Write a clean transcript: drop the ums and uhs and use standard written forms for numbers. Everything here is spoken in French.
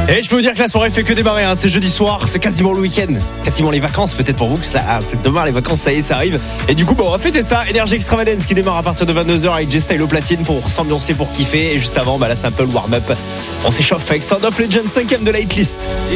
Et je peux vous dire que la soirée fait que démarrer, hein. C'est jeudi soir, c'est quasiment le week-end, quasiment les vacances peut-être pour vous, que ça, c'est demain les vacances, ça y est, ça arrive. Et du coup, on va fêter ça. Energy Extravagance qui démarre à partir de 22h avec J-Style au platine pour s'ambiancer, pour kiffer. Et juste avant, là c'est un peu le warm-up. On s'échauffe avec Sound of Legends 5ème de la hitlist.